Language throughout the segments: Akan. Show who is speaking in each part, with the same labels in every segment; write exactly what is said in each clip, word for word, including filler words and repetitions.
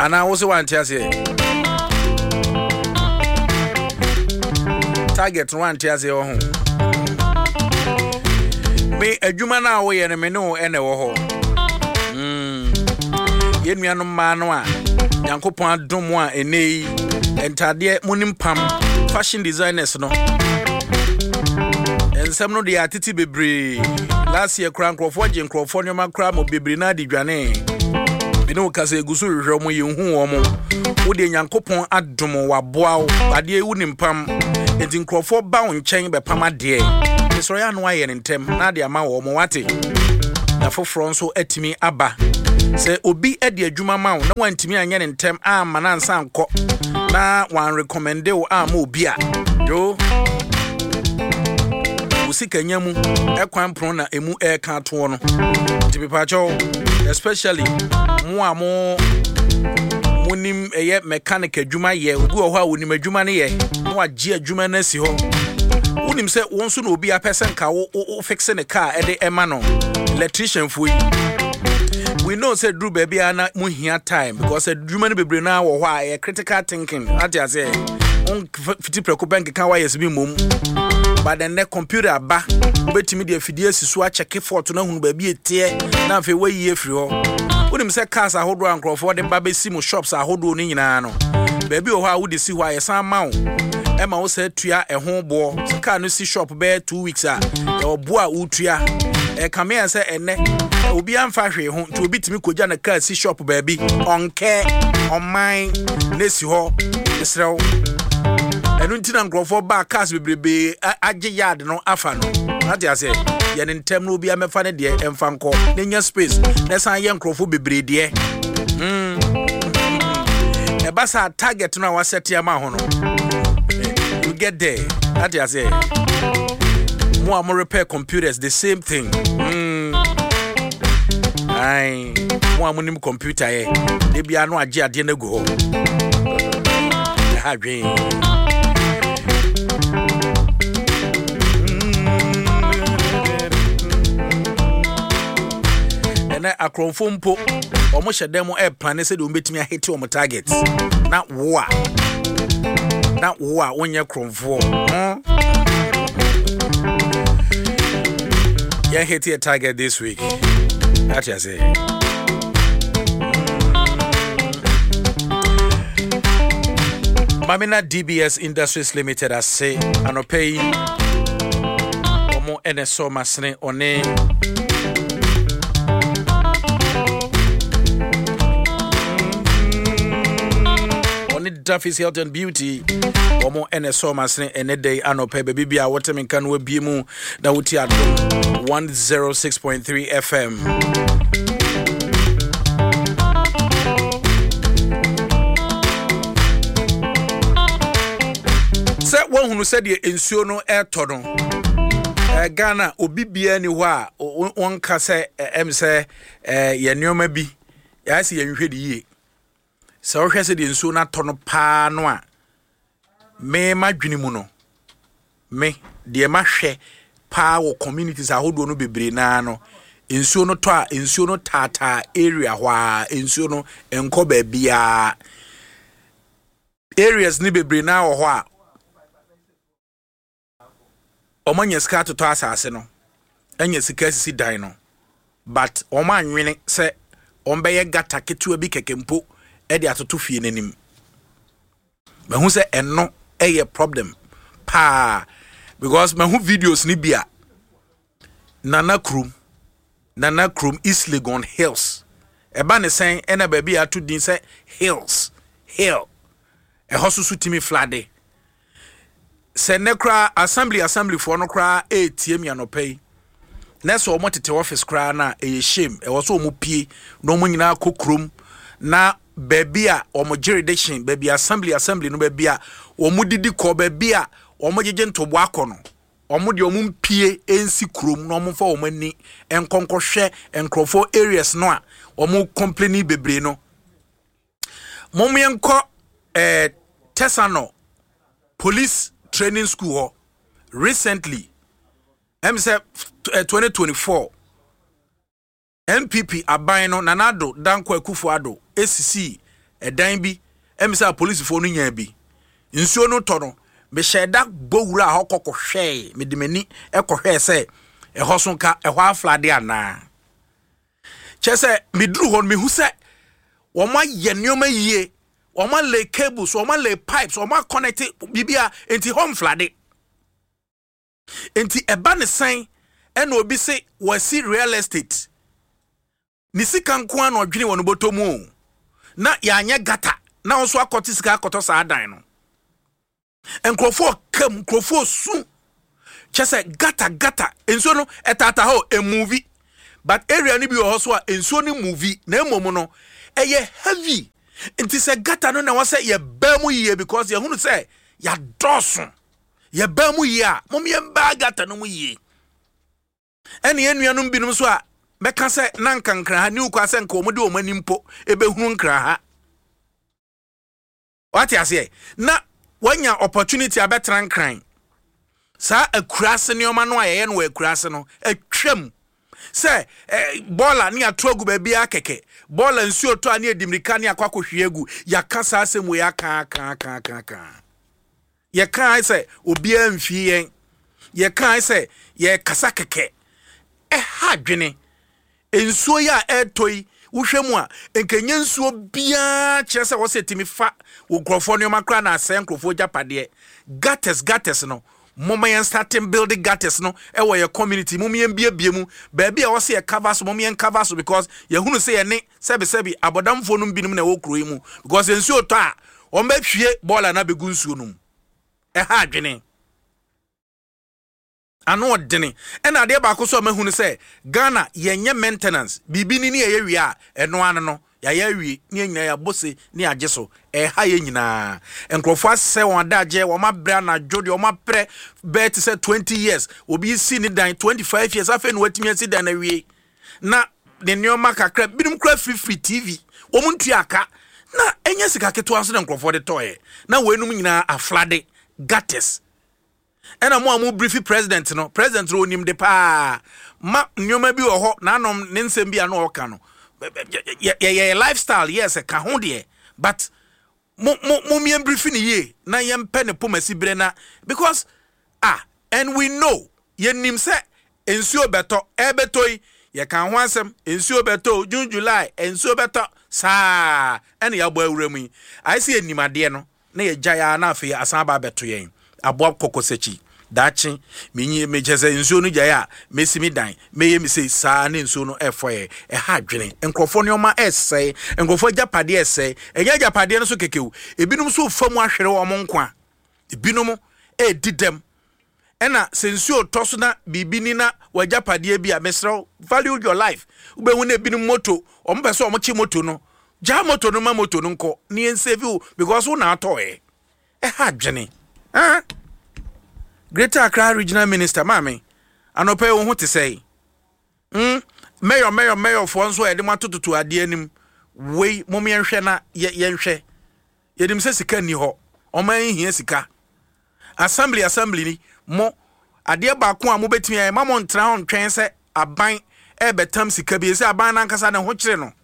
Speaker 1: ana wo se wan tia se target one tia se ho me adwuma na wo ye ne me no ene wo ho mm ye nuanom ma no a Yankopon adom a enei entade munim pam fashion designers no ensem no de atiti bebre last year kran crofo je crofo nyoma kra mo bebre na di dwane me no kase egusu hwehwe mo ye hu wo mo wo de Yankopon adom wa boa ade wunim pam enti crofo ba won chen be pam ade esoro ya no aye ntem na de ama wo mo wate na foforo nso atimi aba se obi edi adwuma ma wo na wantimi anya ne ntem ama na nsa nkọ na wan recommend o ama obi a yo usika nyamu ekwan pro na emu e ka to no tipipacho especially mo amo munim eye mechanic adwuma ye obi wo ho a wonim adwuma ne ye no agye adwuma na si ho unim se wonso na obi a person ka wo fix ne car e de ema no electrician fu we know say Drew baby ana mu hia time because a Drew many bebre na wo ho a critical thinking ati ase on fifty preko bank kan wa yes bi mom but then the computer ba betimi de afidie siso a check fault na hunu baby etie na fe wa yie firi ho unim say cars ahodo ankrofo de ba be si mo shops ahodo ni nyina no baby wo ho a wo de si ho a yesan ma wo e ma wo say tua e ho bo so car no si shop be two weeks a e obo a wo tua e come here say ene obi amfa hwe ho to obi timi koja na car si shop baby on care on mine nesi ho esrew enu ntina nkrofo ba cars bebrebe age yard no afa no ati ase ye ne ntem no obi amefa ne de emfa nko nenya space na san ye nkrofo bebre de mm e basa target no wa set ya ma ho no you get there ati ase mo am repair computers the same thing mm ai mo am nim computer ye de bia no age ade na gu ho ha dwen ena akronfo mpo omo hyedem e plan se de ombetimi ahete omo target na wo a na wo a wonye kronfo yeah hit a target this week that you say Mamina D B S Industries Limited as say anopay omo ene so masne one Duffy's Health and Beauty omo ene so masne ene day anopay baby bia wotem kan wa bi mu na wuti adom one oh six point three F M se won hunu se de ensuo no eto no eh Ghana obi bia ni ho a won ka se em se eh ye nneoma bi ya se ye nhwe de yie se o hwese de nsuo na to no pa no a me madwini mu no me de ma hwe pa wo communities ahodo no bebre na no nsuo no to a nsuo no tata area ho a nsuo no enko ba bia areas ni bebre na wo ho a omanya ska to to asase no anya sika sisi dan no but omanwene se ombeye gata ketua bi kekempo e de atoto fie nanim ma hu se enno eye problem pa because ma hu videos ni bia nana krum nana krum East Legon Hills e ba ne sen e na ba bia to din se hills hill e hosusu timi flade se nekra assembly assembly for no kra e tiem ya no pay na so omo tete office kra na e shame e wo so omo pie no omo nyina kokrom na bebia omo jurisdiction bebia assembly assembly no bebia omo didi ko bebia omo jeje ntobo akono omo de omo pie ensi krom no omo fa omo ani enkonkohwe enkrofo areas no a omo complain bebre no momo yenko eh Tesano police training school ho recently em say twenty twenty-four N P P aban no nanado danko akufo ado A C C edan bi emisa police fo no nya bi nsuo no to no me sheda gbowura ha kokkohwe me de mani ekohwe se eho so ka eho aflade ana chese me dru hon me hu se wo ma ye nioma yie wo ma lay cables wo ma lay pipes wo ma connect bibia enti home flade enti eba ne san ena obi se wasi real estate ni sika nko an odwene wono botomu na ya anya gata na won so akoti sika akoto sa adan no enkrofo kam enkrofo su chese gata gata enso no etata ho a movie but area ni bi ho so a enso ni movie na emomu no eye heavy enti se gata no na wase ye bamu ye because ye hunu se ya doso ye bamu ye a mom ye ba gata no mu ye ene enuanum binum so a meka se na nkankra ha ni ukwa se nka omode omani mpo ebe hunu nkra ha what you say na wanya opportunity abetra nkran sa akurase ne oma no ayeye no akurase no atwam se bola ni atrogu ba bia keke bola nsuo to ani edimrika ni akwakohwiegu yakasa asemu yaka ka ka ka ka ye kan se obi amfi yen ye kan se ye kasa keke e ha dwene ensuo ya etoi wohwemu a enkenye nsuo bia kyerese wo setimi fa wo grofo ne makra na asen grofo japade gates gates no mama yan starting building gates no e wo ye community mum yen bia bia mu ba bia wo se ye cover so mum yen cover so because ye hunu se ye ne sebi sebi abodamfo no binum na wo kro yi mu because ensuo to a o ma hwie bola na begu nsuo no e ha adwene ano dene ena ade ba ko so mahunu se Ghana yenye maintenance bibi ni ni ye wi a eno ano no ya ya wi ni nyina ya bose ni ageso e ha ye nyina enkrofo ase won adaje wo ma bra na jodi wo ma pre bet say twenty years obi si ni dan twenty-five years afa no watimi asi dan na wi na ne nyoma kakra binum kra free free T V wo muntu aka na enye sika keto aso na enkrofo de toye na wenum nyina aflade gates ena mo amu brief president no president ro nim de pa ma nyoma bi wo ho na anom ne nsem bi ano oka no ye ye lifestyle yes ka ho de but mo mo mo mi brief ni ye na ye mpe ne pomasi bre na because ah and we know ye nim se ensuo beto e betoi ye kan ho asem ensuo beto June July ensuo beto sa ene ya bo awuramu I see enimade no na ye gya na afi asan ba beto yen abo kokosechi dachi minyi mejeze nsuo no gya mesimi dan meye mi sei saa ne nsuo no efoye e ha adwene enkrofo ne oma esse enkrofo japade esse enya japade no so kekewu ebinum so famu ahwere wo mo nko a ebinum e didem ena sensuo toso na bibini na wajapade bi a mesro value your life ubehu na ebinum moto o mpese o mo chi moto no ja moto no ma moto no nko ne ensave because wo na atoe e ha adwene ah Greater Accra Regional Minister mame anope wo ho te sei mm mayor mayor mayor fo nso e de matototo ade anim wei mom yenhwe na yenhwe yedim se sika ni ho o man hia sika assembly assembly ni mo ade ba ko a mo betimi e ma mo ntra ho ntwen se aban e betam sika bi se aban na nkasa na ho kire no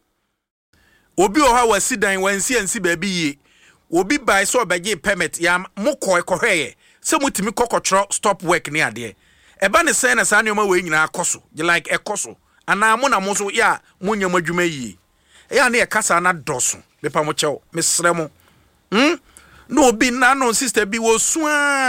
Speaker 1: obi o ha wasi dan wansi ansi ba bi ye obi bai so obege permit ya mo ko ekohweye se mutimi kokotro stop work ni ade eba ne sen na sa ne ma we nyina akoso je like ekoso ana mo na mo so ya mo nyam adwuma yi ya na e kasa na doso be pa mo chew mesre mo hm no obi na no sister bi wo sua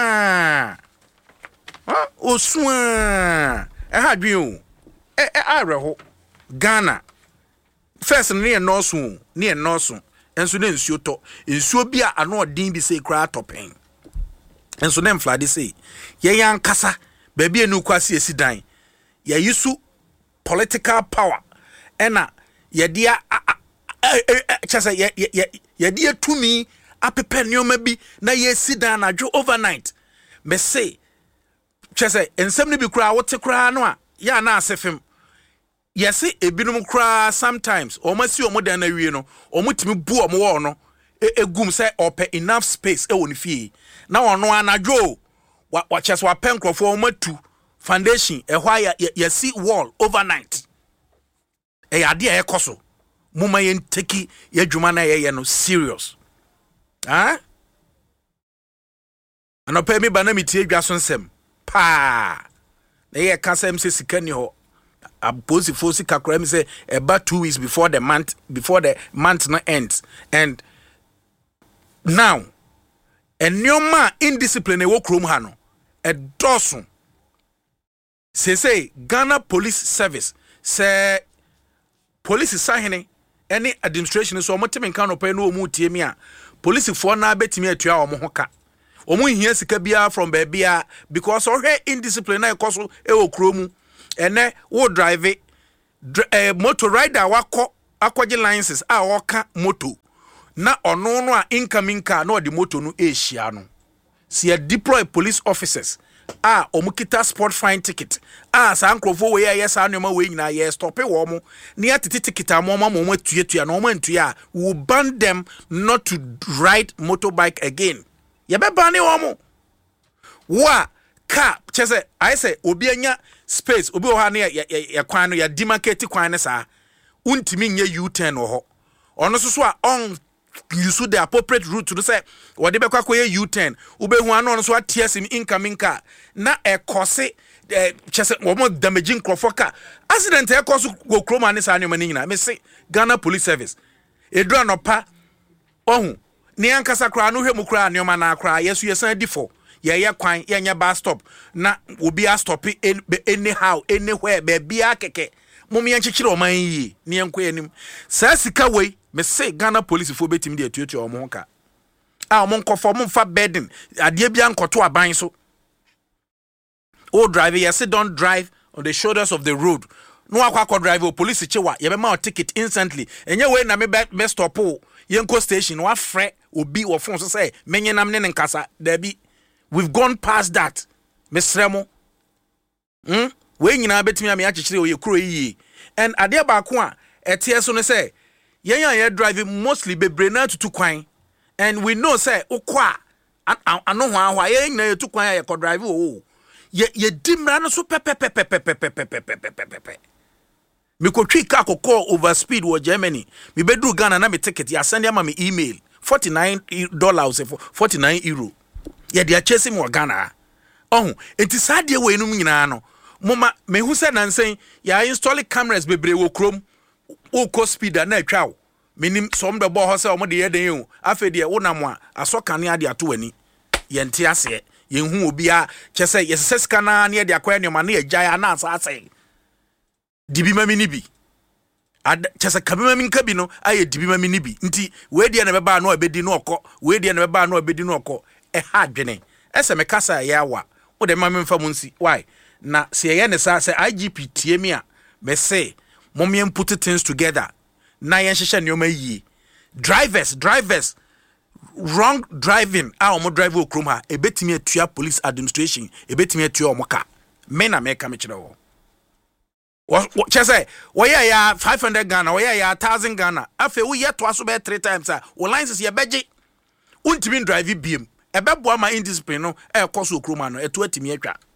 Speaker 1: ha o sua e ha dwen o e e areho Ghana first ne no so ne no so enso ne nsuo to nsuo bi a ano odin bi sei kra topen enso nem flade sei ye yan kasa ba bi enu kwase esi dan ye yisu political power ena ye dia chase ye ye ye dia tumi apepe nyoma bi na ye esi dan na dwo overnight me say chase ensem ne bi kra wote kra no a ya na asefem yes ebinum kra sometimes o ma si o mo dan na wie no o mo timi bu o mo wo no egum say ope enough space e woni fie na ono anadwo wa wa chese wa penkrofo o matu foundation e hwa ya ya si wall overnight e ya de e koso muma yen teki ye dwuma na ye no serious. Ah? Ano pe mi ba na mi tie dwa so nsem. Pa. Na ye ka sem se sika ni ho. Aposi fosi kakra mi say about two weeks before the month before the month no ends. And now and your man indiscipline e wo krom ha no e dosun. Say say Ghana Police Service say police sahene any administration so motimi kan no pe no mu tie mi a police for na betimi atua omo hoka omo hia sika bia from baabia because o hwe indiscipline na ekoso e wo kromu ene wo drive eh, motor rider wako akwaje licenses a woka moto na ono no a incoming car na the moto no e hia no si deploy police officers ah omukita sport fine ticket ah sa ankrofo we yes anoma we nyina yes stop e wo mo ne atete ticket am mo mo mo tuatua na mo antua we ban them not to ride motorbike again ye be ban wo mo wa car chese I say obi anya space obi o ha ne ya kwan no ya demarcate kwan ne sa untimi nye U-turn wo ho ono so so a on use the appropriate route to say what they be kwa U-turn ubehu ano no so atias incoming car na e kose eh chese wo mo damaging crofo car accident e kose go kroma ne sa anoma ni nyina me say Ghana Police Service edu anopa ohu ni ankasa kra no hwemu kra anoma na kra yesu yesan difo ye ye kwan ye nya bus stop na obi a stop anyhow anywhere be bia keke momi enchichire o man yi ni enko anim sa sika wei me say Ghana Police fo betimi de atuatu o mo nka a mo nkofo mo fa burden ade bia nkoto aban so o driver yes don't drive on the shoulders of the road no akwa drive o police chewa ye be ma ticket instantly enye we na me be stop o yenko station wa frɛ obi wo phone so say menye nam ne nkasa da bi we've gone past that mesremo hm we nyina betimi am ya chichire o ye kuro yi and ade ba ko a etie so no say yen yan driving mostly bebre na tutu kwan and we know say ukwa ano ho ahwa yen nyina yetu kwan ya ko drive o ye ye dimra no so pepepepepepepepepepepepepe me ko twi ka kokko over speed wo Germany me bedru Ghana na me ticket ya send am me email forty-nine dollars forty-nine euro ye dia chase me Ghana oh enti sadie we enum nyina no moma me hu se nansen ya install cameras bebre wo krom o ko speeder na atwa wo menim som de bo ho se o mo de ye den o afa de wo nam a asoka ne ade ato wani ye nte ase ye hu obi a chese ye seska na ne de akwa ne ma na ye gya na asa ase dibi mami ni bi ad chese kabi mami nka bi no aye dibi mami ni bi nti we de na be ba no obedi no okọ we de na be ba no obedi no okọ e ha adwene ese me kasa ye awa wo de mami mfa munsi why na se ye ne sa se I G P tie mi a me say mommy put things together na yen hye ne oma yi drivers drivers wrong driving a omo drive o krom ha ebetimi atua police administration ebetimi atua omo ka me na me ka me kire wo chese wo ye ya five hundred Ghana wo ye ya one thousand Ghana afa wo ye to aso be three times a wo license ye beje untimi drive biem ebeboa ma indiscipline no e koso krom no eto atimi atwa